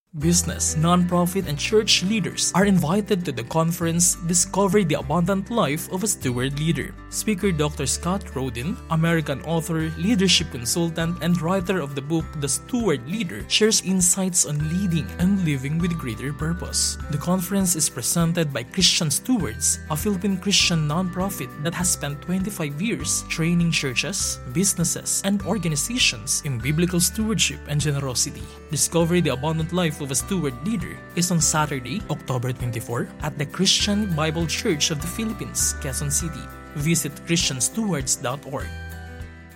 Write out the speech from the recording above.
Business, nonprofit, and church leaders are invited to the conference Discover the Abundant Life of a Steward Leader. Speaker Dr. Scott Rodin, American author, leadership consultant, and writer of the book The Steward Leader, shares insights on leading and living with greater purpose. The conference is presented by Christian Stewards, a Philippine Christian nonprofit that has spent 25 years training churches, businesses, and organizations in biblical stewardship and generosity. Discover the Abundant Life of a Steward Leader is on Saturday, October 24 at the Christian Bible Church of the Philippines, Quezon City. Visit christianstewards.org.